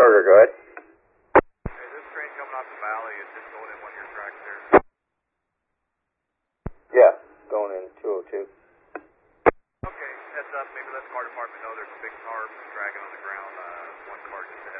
Monitor, go ahead. Is this train coming off the valley? Is this going in one of your tracks there? Yeah, going in 202. Okay, heads up. Maybe let the car department know there's a big tarp dragging on the ground. One car just ahead.